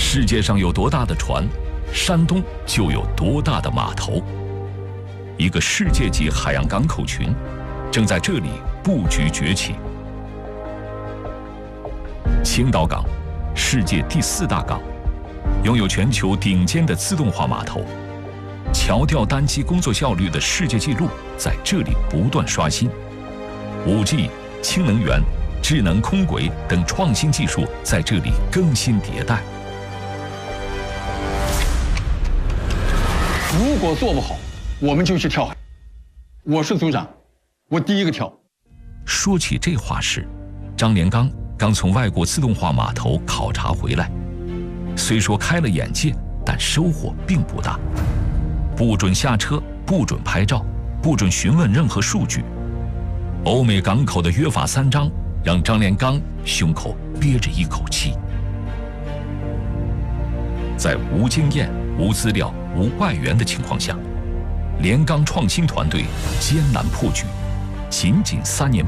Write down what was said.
世界上有多大的船，山东就有多大的码头。一个世界级海洋港口群正在这里布局崛起。青岛港，世界第4大港，拥有全球顶尖的自动化码头，桥吊单机工作效率的世界纪录在这里不断刷新。5G、氢能源、智能空轨等创新技术在这里更新迭代。 如果做不好，我们就去跳海。我是组长，我第一个跳。 说起这话时，张连刚刚从外国自动化码头考察回来，虽说开了眼界，但收获并不大。不准下车，不准拍照，不准询问任何数据。欧美港口的约法3章让张连刚胸口憋着一口气。在无经验、无资料、无外援的情况下，连刚创新团队艰难破局，仅3年